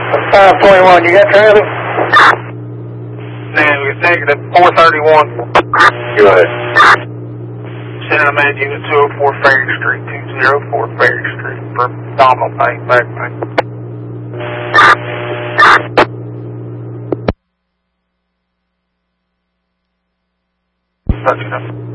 521, you got traffic? Negative 431. Go ahead. Send a man unit 204 Ferry Street, 204 Ferry Street for abdominal pain, back pain. Touching up.